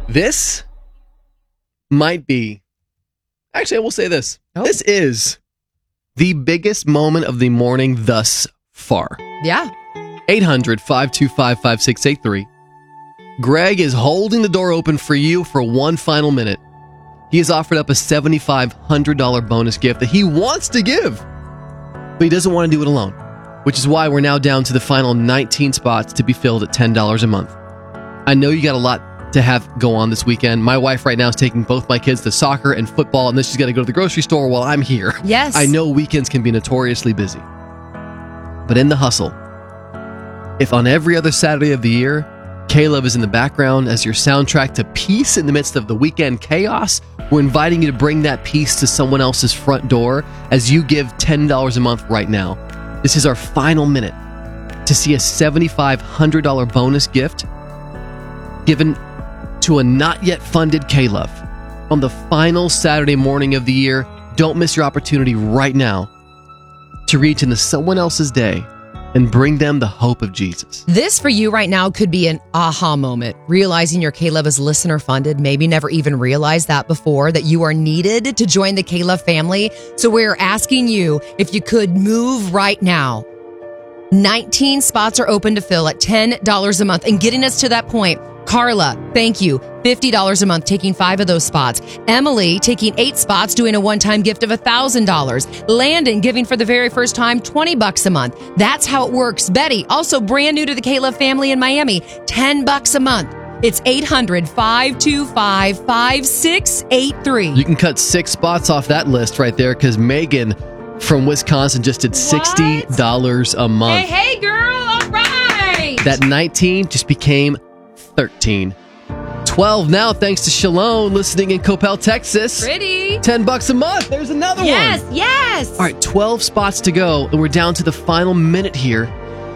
This might be... Actually, I will say this. Oh. This is the biggest moment of the morning thus far. Yeah. 800-525-5683. Greg is holding the door open for you for one final minute. He has offered up a $7,500 bonus gift that he wants to give, but he doesn't want to do it alone, which is why we're now down to the final 19 spots to be filled at $10 a month. I know you got a lot to have go on this weekend. My wife right now is taking both my kids to soccer and football, and then she's got to go to the grocery store while I'm here. Yes. I know weekends can be notoriously busy. But in the hustle, if on every other Saturday of the year, K-Love is in the background as your soundtrack to peace in the midst of the weekend chaos, we're inviting you to bring that peace to someone else's front door as you give $10 a month right now. This is our final minute to see a $7,500 bonus gift given to a not yet funded K-Love on the final Saturday morning of the year. Don't miss your opportunity right now to reach into someone else's day and bring them the hope of Jesus. This for you right now could be an aha moment. Realizing your K-Love is listener funded, maybe never even realized that before, that you are needed to join the K-Love family. So we're asking you if you could move right now. 19 spots are open to fill at $10 a month. And getting us to that point, Carla, thank you. $50 a month, taking 5 of those spots. Emily, taking 8 spots, doing a one-time gift of $1,000. Landon, giving for the very first time, $20 a month. That's how it works. Betty, also brand new to the K-Love family in Miami, $10 a month. It's 800-525-5683. You can cut 6 spots off that list right there because Megan from Wisconsin just did $60 a month. Hey, girl, all right. That 19 just became 13. 12 now, thanks to Shalom, listening in Coppell, Texas. Pretty. $10 a month. There's another one. Yes. All right, 12 spots to go, and we're down to the final minute here.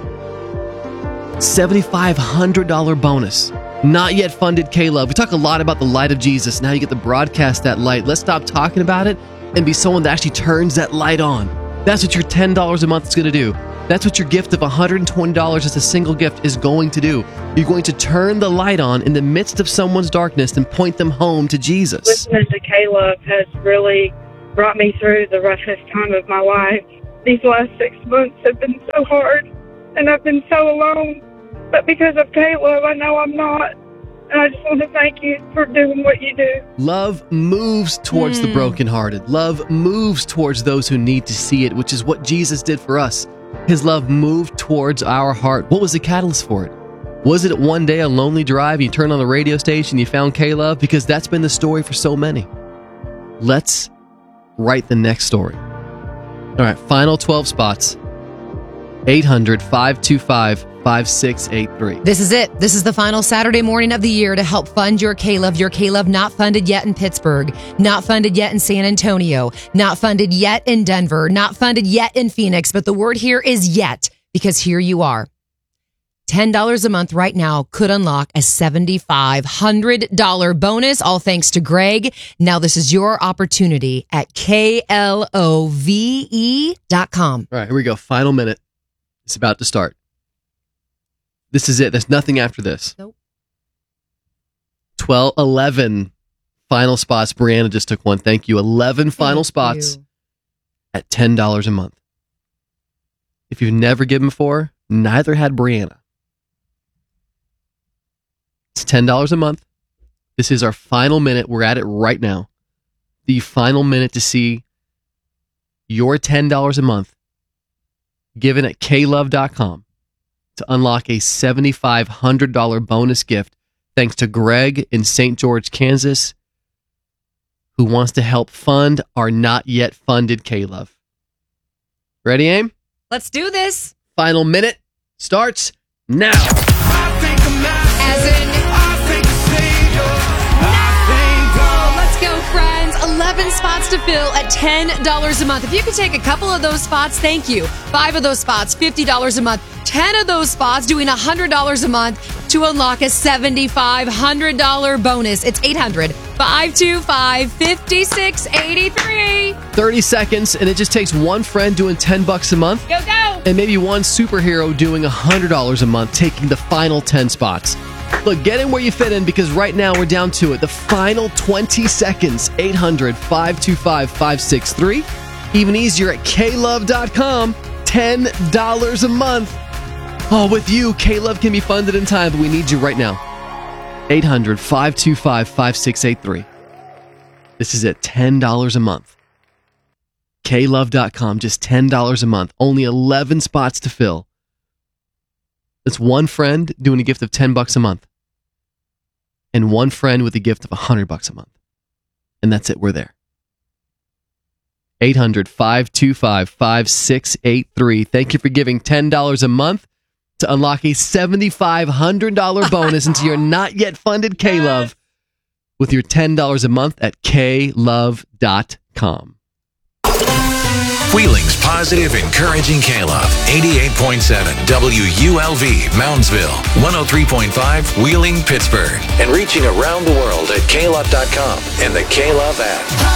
$7,500 bonus. Not yet funded K-Love. We talk a lot about the light of Jesus and how you get to broadcast that light. Let's stop talking about it and be someone that actually turns that light on. That's what your $10 a month is going to do. That's what your gift of $120 as a single gift is going to do. You're going to turn the light on in the midst of someone's darkness and point them home to Jesus. Listening to K-Love has really brought me through the roughest time of my life. These last 6 months have been so hard, and I've been so alone. But because of K-Love, I know I'm not. And I just want to thank you for doing what you do. Love moves towards the brokenhearted. Love moves towards those who need to see it, which is what Jesus did for us. His love moved towards our heart. What was the catalyst for it? Was it one day a lonely drive, you turned on the radio station, you found K-Love? Because that's been the story for so many. Let's write the next story. All right, final 12 spots. 800-525-5683. This is it. This is the final Saturday morning of the year to help fund your K-Love. Your K-Love not funded yet in Pittsburgh, not funded yet in San Antonio, not funded yet in Denver, not funded yet in Phoenix. But the word here is yet, because here you are. $10 a month right now could unlock a $7,500 bonus, all thanks to Greg. Now this is your opportunity at KLOVE.com. All right, here we go. Final minute. It's about to start. This is it. There's nothing after this. Nope. 11 final spots. Brianna just took one. Thank you. 11 final spots at $10 a month. If you've never given before, neither had Brianna. It's $10 a month. This is our final minute. We're at it right now. The final minute to see your $10 a month given at klove.com to unlock a $7,500 bonus gift thanks to Greg in St. George, Kansas, who wants to help fund our not yet funded K-Love. Ready, Aim? Let's do this. Final minute starts now. As in, let's go, friends. 11 spots to fill at $10 a month. If you could take a couple of those spots, thank you. 5 of those spots, $50 a month. 10 of those spots, doing $100 a month to unlock a $7,500 bonus. It's 800-525-5683. 30 seconds, and it just takes one friend doing $10 a month. Go, go. And maybe one superhero doing $100 a month, taking the final 10 spots. Look, get in where you fit in because right now we're down to it. The final 20 seconds. 800-525-563. Even easier at klove.com. $10 a month. Oh, with you, K-Love can be funded in time, but we need you right now. 800-525-5683. This is at $10 a month. klove.com, just $10 a month. Only 11 spots to fill. That's one friend doing a gift of $10 a month. And one friend with a gift of $100 a month. And that's it. We're there. 800-525-5683. Thank you for giving $10 a month to unlock a $7,500 bonus into your not yet funded K-Love with your $10 a month at klove.com. Wheeling's positive, encouraging K-Love. 88.7 WULV, Moundsville. 103.5 Wheeling, Pittsburgh. And reaching around the world at klove.com and the K-Love app.